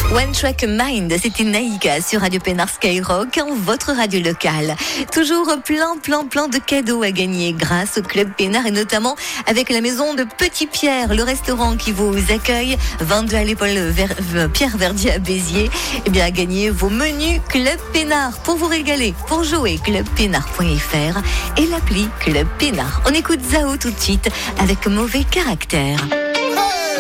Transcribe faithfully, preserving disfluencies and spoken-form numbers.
One Track Mind, c'était Naïka sur Radio Pénard Skyrock, votre radio locale. Toujours plein, plein, plein de cadeaux à gagner grâce au Club Pénard et notamment avec la maison de Petit Pierre, le restaurant qui vous accueille, vingt-deux à l'épaule Ver- Pierre Verdier à Béziers. Eh bien, à gagner vos menus Club Pénard pour vous régaler, pour jouer club pénard point f r et l'appli Club Pénard. On écoute Zao tout de suite avec Mauvais Caractère.